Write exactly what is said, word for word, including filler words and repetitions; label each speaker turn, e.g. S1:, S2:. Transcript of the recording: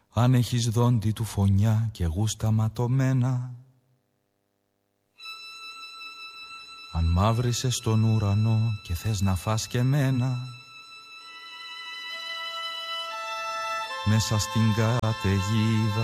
S1: αν έχεις δόντι του φωνιά και γούστα ματωμένα, αν μαύρισες στον ουρανό και θες να φας και μένα, μέσα στην καταιγίδα